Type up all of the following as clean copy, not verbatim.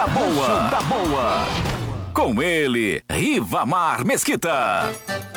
Boa. Com ele, Rivamar Mesquita.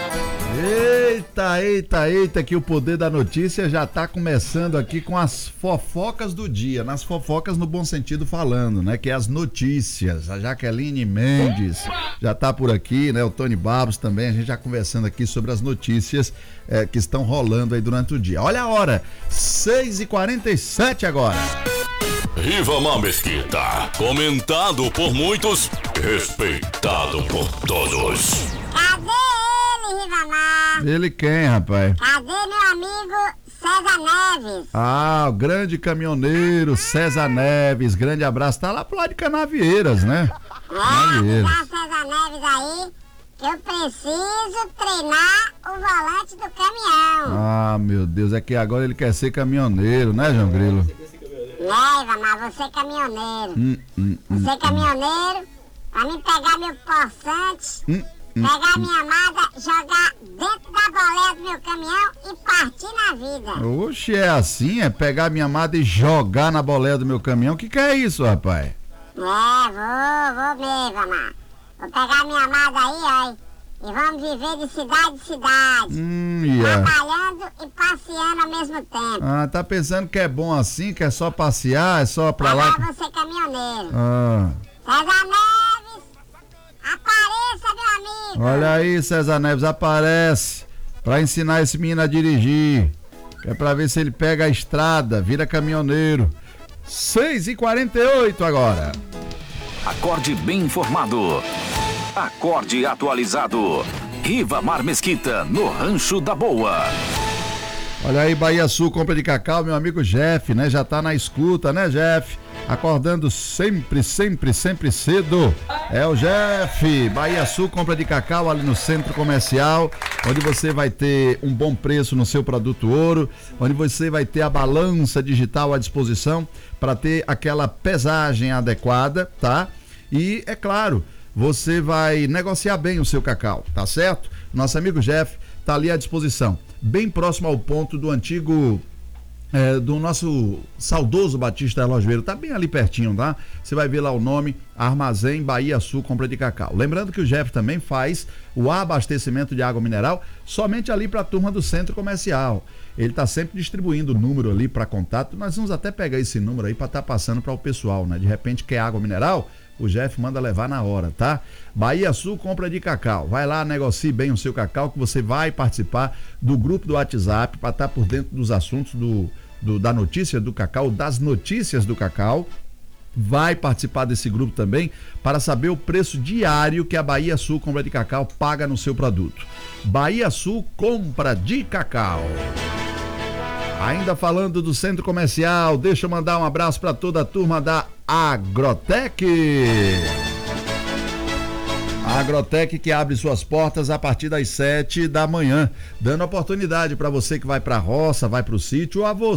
Eita, que o poder da notícia já tá começando aqui com as fofocas do dia, nas fofocas no bom sentido falando, né, que é as notícias. A Jaqueline Mendes já tá por aqui, né, o Tony Barros também, a gente já conversando aqui sobre as notícias que estão rolando aí durante o dia. Olha a hora, 6h47 agora. Rivamar Mesquita, comentado por muitos, respeitado por todos. Cadê ele, Rivamar? Ele quem, rapaz? Cadê meu amigo César Neves? Ah, o grande caminhoneiro César Neves, grande abraço, tá lá pro lado de Canavieiras, né? Avisar César Neves aí que eu preciso treinar o volante do caminhão. Ah, meu Deus, é que agora ele quer ser caminhoneiro, né, João Grilo? Rivamar, você é caminhoneiro. Você é caminhoneiro, pra mim pegar meu poçante, pegar minha amada, jogar dentro da boleia do meu caminhão e partir na vida. Oxe, é assim? É pegar minha amada e jogar na boleia do meu caminhão? O que é isso, rapaz? Vou mesmo, Rivamar. Vou pegar minha amada aí, ó, e vamos viver de cidade em cidade. Trabalhando e passeando ao mesmo tempo. Ah, tá pensando que é bom assim, que é só passear, é só pra lá? Agora você é caminhoneiro. Ah. César Neves, apareça, meu amigo. Olha aí, César Neves, aparece pra ensinar esse menino a dirigir. É pra ver se ele pega a estrada, vira caminhoneiro. 6h48 agora. Acorde bem informado. Acorde atualizado. Rivamar Mesquita, no Rancho da Boa. Olha aí, Bahia Sul, compra de cacau, meu amigo Jeff, né? Já tá na escuta, né, Jeff? Acordando sempre cedo. É o Jeff, Bahia Sul, compra de cacau ali no Centro Comercial, onde você vai ter um bom preço no seu produto ouro, onde você vai ter a balança digital à disposição para ter aquela pesagem adequada, tá? E, é claro, você vai negociar bem o seu cacau, tá certo? Nosso amigo Jeff tá ali à disposição, bem próximo ao ponto do antigo, do nosso saudoso Batista Relojoeiro, tá bem ali pertinho, tá? Você vai ver lá o nome, Armazém Bahia Sul Compra de Cacau. Lembrando que o Jeff também faz o abastecimento de água mineral somente ali para a turma do Centro Comercial. Ele tá sempre distribuindo o número ali para contato, nós vamos até pegar esse número aí para estar passando para o pessoal, né? De repente quer água mineral, o Jeff manda levar na hora, tá? Bahia Sul Compra de Cacau. Vai lá, negocie bem o seu cacau, que você vai participar do grupo do WhatsApp para estar por dentro dos assuntos da notícia do cacau, das notícias do cacau. Vai participar desse grupo também para saber o preço diário que a Bahia Sul Compra de Cacau paga no seu produto. Bahia Sul Compra de Cacau. Ainda falando do Centro Comercial, deixa eu mandar um abraço para toda a turma da Agrotec. A Agrotec que abre suas portas a partir das 7 da manhã, dando oportunidade para você que vai para a roça, vai para o sítio, ou a você